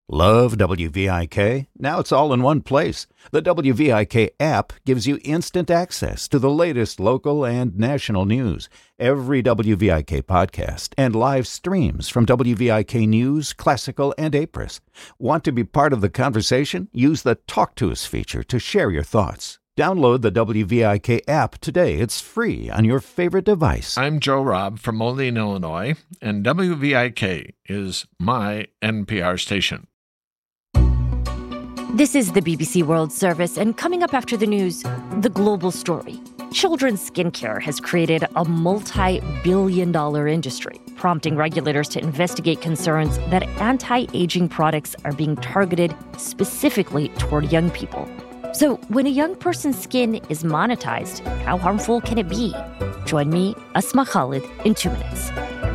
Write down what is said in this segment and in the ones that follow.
Love WVIK? Now it's all in one place. The WVIK app gives you instant access to the latest local and national news, every WVIK podcast, and live streams from WVIK News, Classical, and Apris. Want to be part of the conversation? Use the Talk to Us feature to share your thoughts. Download the WVIK app today. It's free on your favorite device. I'm Joe Robb from Moline, Illinois, and WVIK is my NPR station. This is the BBC World Service, and coming up after the news, the global story. Children's skincare has created a multi-billion-dollar industry, prompting regulators to investigate concerns that anti-aging products are being targeted specifically toward young people. So when a young person's skin is monetized, how harmful can it be? Join me, Asma Khalid, in 2 minutes.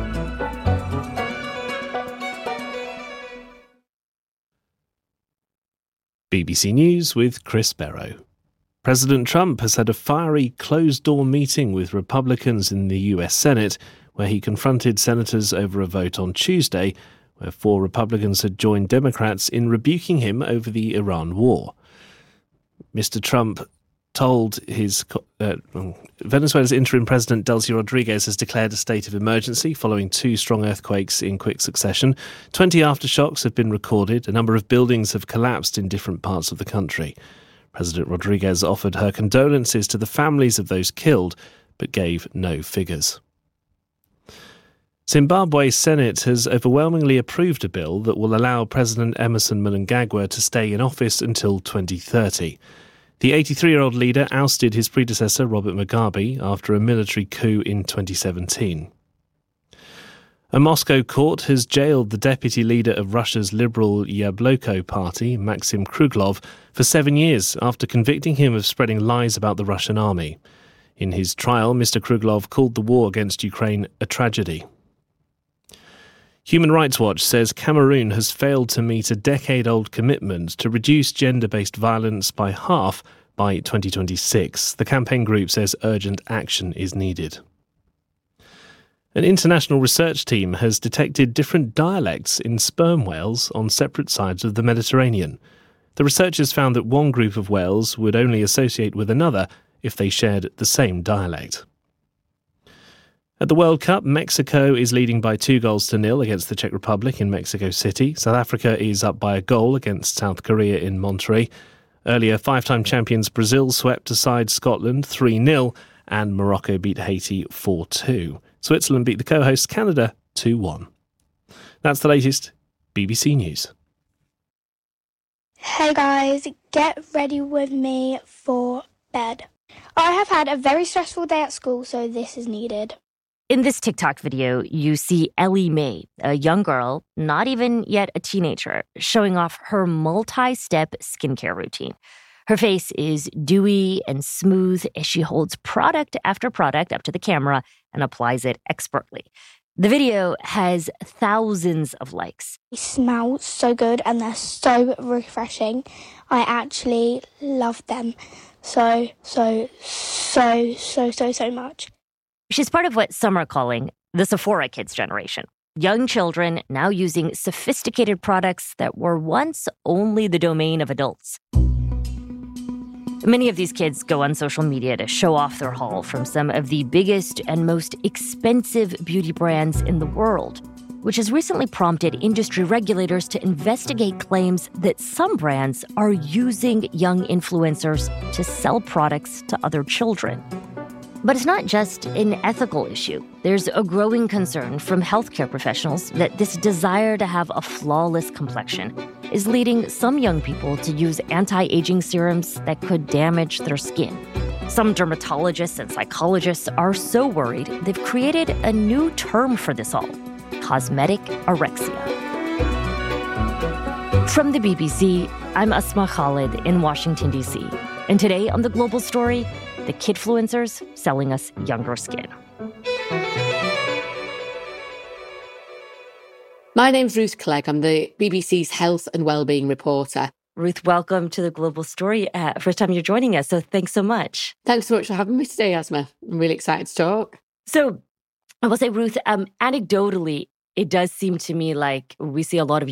BBC News with Chris Barrow. President Trump has had a fiery closed-door meeting with Republicans in the US Senate, where he confronted senators over a vote on Tuesday, where 4 Republicans had joined Democrats in rebuking him over the Iran war. Mr. Trump told Venezuela's interim president Delcy Rodriguez has declared a state of emergency following 2 strong earthquakes in quick succession. 20 aftershocks have been recorded. A number of buildings have collapsed in different parts of the country. President Rodriguez offered her condolences to the families of those killed, but gave no figures. Zimbabwe's Senate has overwhelmingly approved a bill that will allow President Emmerson Mnangagwa to stay in office until 2030. The 83-year-old leader ousted his predecessor, Robert Mugabe, after a military coup in 2017. A Moscow court has jailed the deputy leader of Russia's liberal Yabloko party, Maxim Kruglov, for 7 years after convicting him of spreading lies about the Russian army. In his trial, Mr. Kruglov called the war against Ukraine a tragedy. Human Rights Watch says Cameroon has failed to meet a decade-old commitment to reduce gender-based violence by half by 2026. The campaign group says urgent action is needed. An international research team has detected different dialects in sperm whales on separate sides of the Mediterranean. The researchers found that one group of whales would only associate with another if they shared the same dialect. At the World Cup, Mexico is leading by 2-0 against the Czech Republic in Mexico City. South Africa is up by a goal against South Korea in Monterrey. Earlier, 5-time champions Brazil swept aside Scotland 3-0 and Morocco beat Haiti 4-2. Switzerland beat the co-hosts Canada 2-1. That's the latest BBC News. Hey guys, get ready with me for bed. I have had a very stressful day at school, so this is needed. In this TikTok video, you see Ellie Mae, a young girl, not even yet a teenager, showing off her multi-step skincare routine. Her face is dewy and smooth as she holds product after product up to the camera and applies it expertly. The video has thousands of likes. They smell so good and they're so refreshing. I actually love them so much. She's part of what some are calling the Sephora Kids generation. Young children now using sophisticated products that were once only the domain of adults. Many of these kids go on social media to show off their haul from some of the biggest and most expensive beauty brands in the world, which has recently prompted industry regulators to investigate claims that some brands are using young influencers to sell products to other children. But it's not just an ethical issue. There's a growing concern from healthcare professionals that this desire to have a flawless complexion is leading some young people to use anti-aging serums that could damage their skin. Some dermatologists and psychologists are so worried they've created a new term for this all: cosmetic anorexia. From the BBC, I'm Asma Khalid in Washington, D.C. And today on The Global Story, the kidfluencers selling us younger skin. My name's Ruth Clegg. I'm the BBC's health and wellbeing reporter. Ruth, welcome to The Global Story. First time you're joining us, so thanks so much. Thanks so much for having me today, Asma. I'm really excited to talk. So I will say, Ruth, anecdotally, it does seem to me like we see a lot of